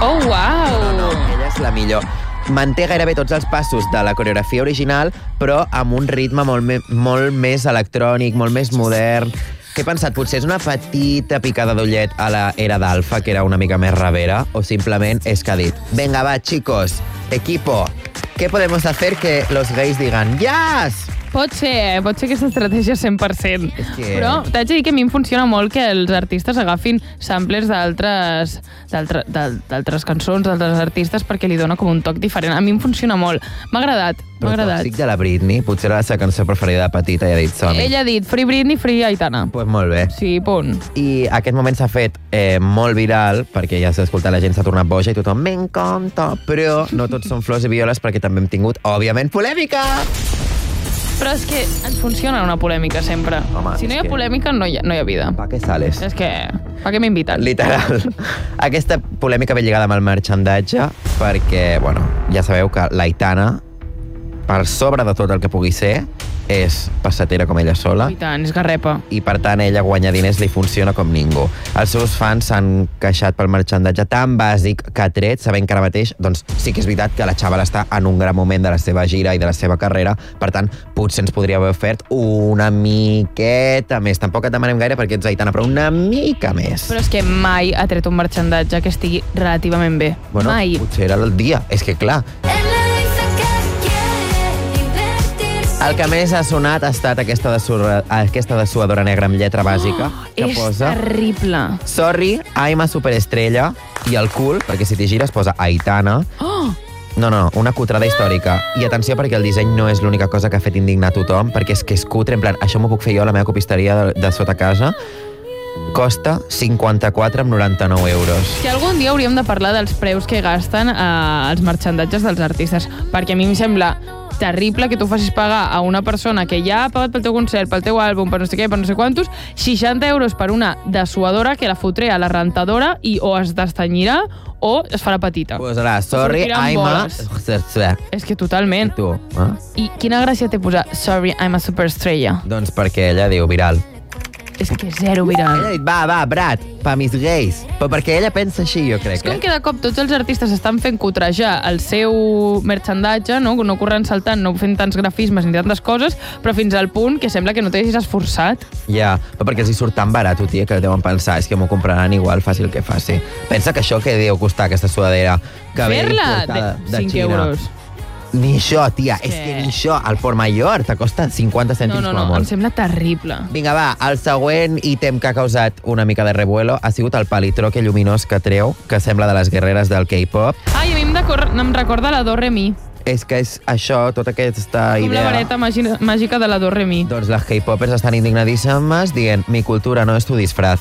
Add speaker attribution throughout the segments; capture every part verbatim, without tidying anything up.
Speaker 1: Oh, uau!
Speaker 2: No, no, ella és la millor. Manté gairebé tots els passos de la coreografia original, però amb un ritme molt, me, molt més electrònic, molt més modern. Què he pensat? Potser és una petita picada d'ullet a la era d'Alfa, que era una mica més ravera, o simplement és que ha dit, venga, va, chicos, equipo, ¿qué podemos hacer que los gays digan yes?
Speaker 1: Pot ser, eh? Pot ser aquesta estratègia cent per cent.
Speaker 2: És que...
Speaker 1: Però t'haig de dir que a mi em funciona molt que els artistes agafin samplers d'altres d'altre, d'altres cançons, d'altres artistes, perquè li dona com un toc diferent. A mi em funciona molt. M'ha agradat, m'ha agradat.
Speaker 2: Tòxic de la Britney, potser era la seva cançó preferida de petita i ha dit som-hi.
Speaker 1: Ella ha dit Free Britney, Free Aitana.
Speaker 2: Pues molt bé.
Speaker 1: Sí, punt.
Speaker 2: I aquest moment s'ha fet eh, molt viral, perquè ja s'ha escoltat, la gent s'ha tornat boja i tothom m'encanta, però no tots són flors i violes, perquè també hem tingut, òbviament, polèmica!
Speaker 1: Però és que ens funciona una polèmica sempre.
Speaker 2: Home,
Speaker 1: si no hi ha
Speaker 2: que...
Speaker 1: polèmica, no hi ha, no hi ha vida.
Speaker 2: Pa què sales?
Speaker 1: És que... Pa què m'inviten?
Speaker 2: Literal. Aquesta polèmica ve lligada amb el marxandatge perquè, bueno, ja sabeu que l'Aitana, per sobre de tot el que pugui ser, és passatera com ella sola.
Speaker 1: I tant, és garrepa.
Speaker 2: I per tant ella guanyar diners li funciona com ningú. Els seus fans s'han queixat pel marxandatge tan bàsic que ha tret, sabent que ara mateix, doncs sí que és veritat que la xavala està en un gran moment de la seva gira i de la seva carrera, per tant, potser ens podria haver ofert una miqueta més. Tampoc et demanem gaire perquè ets Aitana, però una mica més.
Speaker 1: Però és que mai ha tret un marxandatge que estigui relativament bé.
Speaker 2: Bueno,
Speaker 1: mai.
Speaker 2: potser era el dia. És que, clar, el que més ha sonat ha estat aquesta, dessuadora, aquesta dessuadora negra amb lletra bàsica,
Speaker 1: oh,
Speaker 2: que
Speaker 1: és
Speaker 2: posa...
Speaker 1: terrible.
Speaker 2: Sorry, I'm a superestrella, i el cul, perquè si t'hi gires posa Aitana.
Speaker 1: Oh!
Speaker 2: No, no, una cutrada històrica. I atenció, perquè el disseny no és l'única cosa que ha fet indignar a tothom, perquè és que és cutre, en plan, això m'ho puc fer jo a la meva copisteria de, de sota casa. Costa cinquanta-quatre amb noranta-nou euros.
Speaker 1: Si algun dia hauríem de parlar dels preus que gasten eh, els marxandatges dels artistes, perquè a mi em sembla terrible que tu facis pagar a una persona que ja ha pagat pel teu concert, pel teu àlbum, per no sé què, per no sé quantos, seixanta euros per una dessuadora que la fotré a la rentadora i o es destanyirà o es farà petita.
Speaker 2: Pues ara, sorry, I'm a...
Speaker 1: És que totalment.
Speaker 2: I tu, eh?
Speaker 1: I quina gràcia té posar sorry, I'm a superestrella?
Speaker 2: Doncs perquè ella diu viral.
Speaker 1: És que zero viral.
Speaker 2: Ella ha dit, va, va, Brad, pa mis gais. Però perquè ella pensa així, jo crec.
Speaker 1: És com
Speaker 2: eh?
Speaker 1: que de cop tots els artistes estan fent cotrejar el seu merchandatge, no, no corrent saltant, no fent tants grafismes ni tantes coses, però fins al punt que sembla que no t'hagis esforçat.
Speaker 2: Ja, però perquè els hi surt tan barat, tia, que deuen pensar, és que m'ho compraran igual, faci el que faci. Pensa que això que deu costar, aquesta suadera, que ve
Speaker 1: Fer-la
Speaker 2: importada
Speaker 1: de
Speaker 2: de
Speaker 1: cinc
Speaker 2: Xina.
Speaker 1: euros.
Speaker 2: Ni això, tia,
Speaker 1: Sí.
Speaker 2: és que ni això. El Port Mayor te costa cinquanta
Speaker 1: No,
Speaker 2: cèntims
Speaker 1: no,
Speaker 2: com a
Speaker 1: no, em
Speaker 2: molt.
Speaker 1: sembla terrible.
Speaker 2: Vinga, va, el següent ítem que ha causat una mica de revuelo ha sigut el palitroque lluminós que treu, que sembla de les guerreres del K-pop.
Speaker 1: Ai, a mi em, decor... em recorda la Do Re Mi.
Speaker 2: És que és això, tota aquesta
Speaker 1: Com
Speaker 2: idea...
Speaker 1: la vareta màgica, màgica de la Do Re Mi.
Speaker 2: Doncs les K-popers estan indignadíssimes dient mi cultura no és tu disfraz.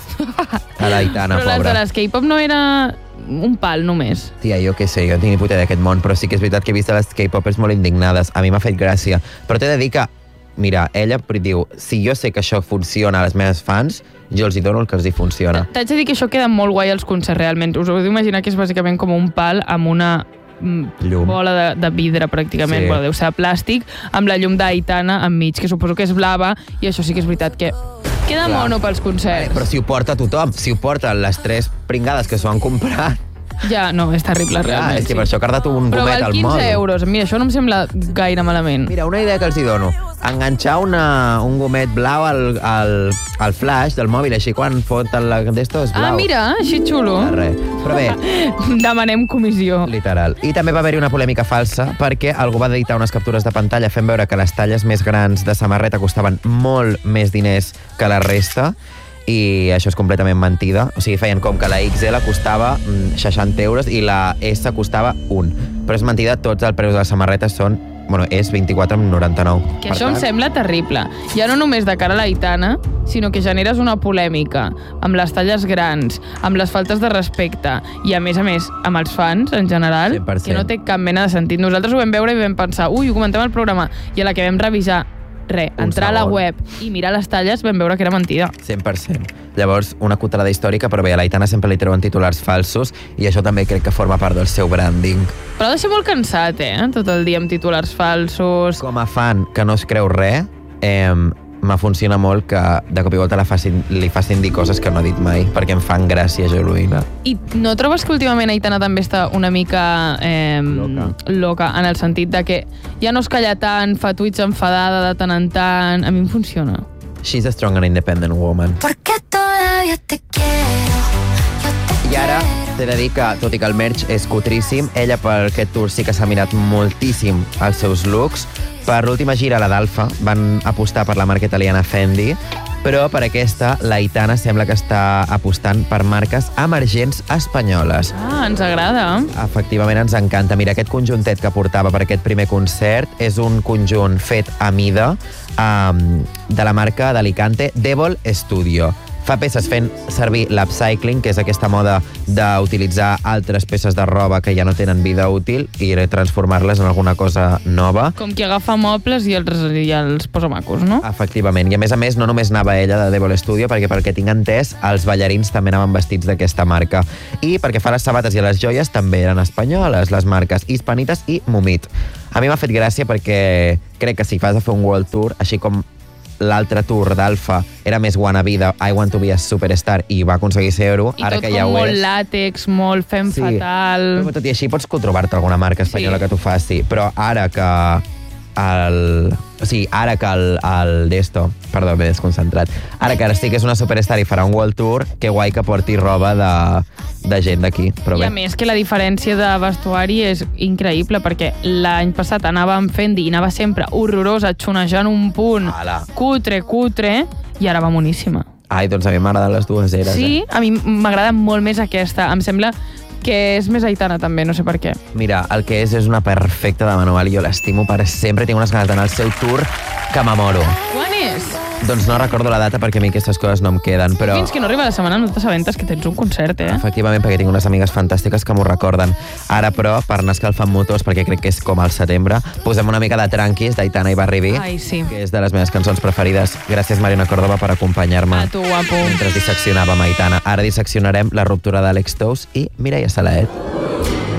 Speaker 2: A l'Aitana,
Speaker 1: Però les
Speaker 2: pobra.
Speaker 1: de les K-pop no era un pal només.
Speaker 2: Tia, jo què sé, jo no tinc ni puta idea d'aquest món, però sí que és veritat que he vist les K-popers molt indignades. A mi m'ha fet gràcia. Però t'he de dir que, mira, ella diu, si jo sé que això funciona a les meves fans, jo els hi dono el que els hi funciona.
Speaker 1: T'haig de dir que això queda molt guai als concerts, realment. Us ho heu d'imaginar que és bàsicament com un pal amb una mm,
Speaker 2: Llum.
Speaker 1: bola de, de vidre, pràcticament.
Speaker 2: Sí.
Speaker 1: Bueno, deu ser de plàstic, amb la llum d'Aitana enmig, que suposo que és blava, i això sí que és veritat que queda
Speaker 2: Clar.
Speaker 1: mono pels concerts.
Speaker 2: Però si ho porta tothom, si ho porten les tres pringades que s'ho han comprat,
Speaker 1: Ja, no, és terrible,
Speaker 2: clar,
Speaker 1: realment.
Speaker 2: és que
Speaker 1: sí.
Speaker 2: per això ha cardat un
Speaker 1: Però
Speaker 2: gomet
Speaker 1: val
Speaker 2: al
Speaker 1: quinze
Speaker 2: mòbil.
Speaker 1: euros. Mira, això no em sembla gaire malament.
Speaker 2: Mira, una idea que els hi dono. Enganxar una, un gomet blau al, al, al flash del mòbil, així quan foten la d'esto és blau.
Speaker 1: Ah, mira, així xulo.
Speaker 2: Ah, res. Però bé,
Speaker 1: Demanem comissió.
Speaker 2: literal. I també va haver-hi una polèmica falsa perquè algú va editar unes captures de pantalla fent veure que les talles més grans de samarreta costaven molt més diners que la resta, i això és completament mentida. O sigui, feien com que la X L costava mm, seixanta euros i la S costava un. Però és mentida, tots els preus de les samarretes són, bueno, és vint-i-quatre amb noranta-nou.
Speaker 1: Que això em sembla terrible. Ja no només de cara a l'Aitana, sinó que generes una polèmica amb les talles grans, amb les faltes de respecte i, a més a més, amb els fans, en general,
Speaker 2: cent per cent.
Speaker 1: que no té cap mena de sentit. Nosaltres ho vam veure i vam pensar, ui, ho comentem al programa, i a la que vam revisar, res,
Speaker 2: Un
Speaker 1: entrar a la
Speaker 2: segon.
Speaker 1: web i mirar les talles, vam veure que era mentida.
Speaker 2: cent per cent. Llavors, una cutrada històrica, però bé, a l'Aitana sempre li treuen titulars falsos i això també crec que forma part del seu branding.
Speaker 1: Però ha de ser molt cansat, eh? Tot el dia amb titulars falsos.
Speaker 2: Com a fan que no es creu res, eh, me funciona molt que de cop i volta la facin, li facin dir coses que no ha dit mai, perquè em fan gràcia genuïna.
Speaker 1: I no trobes que últimament Aitana també està una mica eh,
Speaker 2: Loca.
Speaker 1: loca, en el sentit de que ja no es calla tant, fa tuits enfadada de tant en tant, a mi em funciona.
Speaker 2: She's a strong and independent woman.
Speaker 3: Porque todavía te quiero, yo te
Speaker 2: I ara
Speaker 3: quiero.
Speaker 2: t'he de dir que, tot i que el merch és cutríssim, ella per aquest tour sí que s'ha mirat moltíssim els seus looks. Per l'última gira, la d'Alfa, van apostar per la marca italiana Fendi, però per aquesta, la Aitana sembla que està apostant per marques emergents espanyoles.
Speaker 1: Ah, ens agrada.
Speaker 2: Efectivament, ens encanta. Mira, aquest conjuntet que portava per aquest primer concert és un conjunt fet a mida um, de la marca d'Alicante Devil Studio. Fa peces fent servir l'upcycling, que és aquesta moda d'utilitzar altres peces de roba que ja no tenen vida útil i transformar-les en alguna cosa nova.
Speaker 1: Com qui agafa mobles i els, i els posa macos, no?
Speaker 2: Efectivament. I a més a més, no només anava ella de Devil Studio, perquè pel que tinc entès, els ballarins també anaven vestits d'aquesta marca. I perquè fa les sabates i les joies també eren espanyoles, les marques Hispanitas i Mumit. A mi m'ha fet gràcia perquè crec que si vas a fer un world tour, així com l'altre tour d'Alfa era més wannabe de I want to be a superstar i va aconseguir ser-ho,
Speaker 1: I
Speaker 2: ara
Speaker 1: tot
Speaker 2: que ja
Speaker 1: com
Speaker 2: ho
Speaker 1: molt
Speaker 2: és.
Speaker 1: làtex, molt fem
Speaker 2: Sí.
Speaker 1: fatal.
Speaker 2: Però tot i així pots trobar-te alguna marca espanyola
Speaker 1: Sí.
Speaker 2: que t'ho faci, però ara que el... O sigui, ara que el, el d'esto... Perdó, m'he desconcentrat. Ara que ara sí que és una superstar i farà un world tour, que guai que porti roba de, de gent d'aquí. Però
Speaker 1: I
Speaker 2: bé,
Speaker 1: a més que la diferència de vestuari és increïble, perquè l'any passat anava amb Fendi i anava sempre horrorosa, xonejant un punt,
Speaker 2: Ala.
Speaker 1: cutre, cutre, i ara va moníssima.
Speaker 2: ai, doncs a mi m'agraden les dues eres.
Speaker 1: Sí,
Speaker 2: Eh?
Speaker 1: a mi m'agrada molt més aquesta. Em sembla que és més Aitana també, no sé per què.
Speaker 2: Mira, el que és és una perfecta de manual i jo l'estimo per sempre. Tinc unes ganes d'anar al seu tour que m'amoro.
Speaker 1: Quan és?
Speaker 2: Doncs no recordo la data perquè a mi aquestes coses no em queden, però...
Speaker 1: Fins que no arriba la setmana no t'assabentes que tens un concert, eh?
Speaker 2: Efectivament, perquè tinc unes amigues fantàstiques que m'ho recorden. Ara, però, per anar escalfant motors, perquè crec que és com al setembre, posem una mica de tranquis d'Aitana Ibarribi,
Speaker 1: Ai, sí.
Speaker 2: que és de les meves cançons preferides. Gràcies, Mariona Córdoba, per acompanyar-me
Speaker 1: A tu, guapo.
Speaker 2: mentre disseccionàvem Aitana. Ara disseccionarem la ruptura d'Àlex Tous i Mireia Salaet.